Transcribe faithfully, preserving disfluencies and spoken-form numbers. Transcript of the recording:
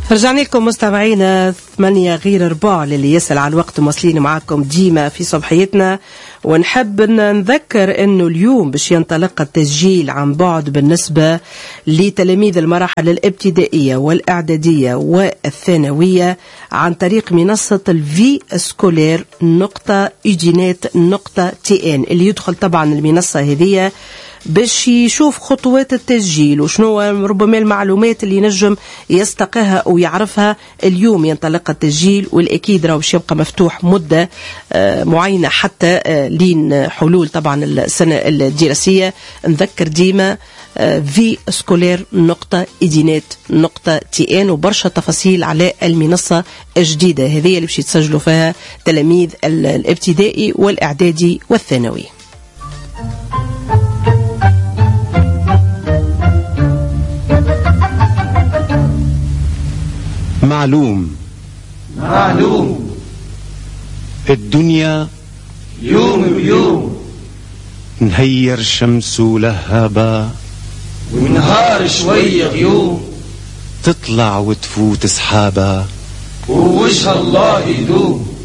رجعنا لكم مستمعينا ثمانية غير ربع للي يسأل على الوقت، مواصلين معكم ديما في صبحيتنا. ونحب نذكر انه اليوم باش ينطلق التسجيل عن بعد بالنسبة لتلاميذ المراحل الابتدائية والاعدادية والثانوية عن طريق منصة الفي سكولير نقطة ايجينات نقطة تي ان. اللي يدخل طبعا المنصة هذه باش يشوف خطوات التسجيل وشنو ربما المعلومات اللي نجم يستقيها او يعرفها. اليوم ينطلق التسجيل، والاكيد راه باش يبقى مفتوح مده معينه حتى لين حلول طبعا السنه الدراسيه. نذكر ديما في سكولير نقطة إدينات نقطة تي ان، وبرشا تفاصيل على المنصة الجديدة هذه اللي باش يتسجلوا فيها تلاميذ الابتدائي والإعدادي والثانوي. معلوم معلوم الدنيا يوم بيوم، نهير شمس لهبة ونهار شوية غيوم، تطلع وتفوت سحابة ووجه الله يدوم.